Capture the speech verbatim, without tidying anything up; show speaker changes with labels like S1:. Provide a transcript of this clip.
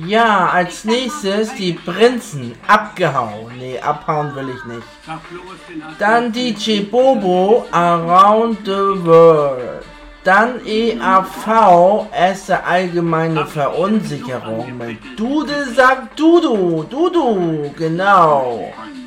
S1: Ja, als nächstes die Prinzen. Abgehauen. Nee, abhauen will ich nicht. Dann D J Bobo, Around the World. Dann E A V, erste allgemeine Verunsicherung mit Dude sagt Dudu. Dudu, genau.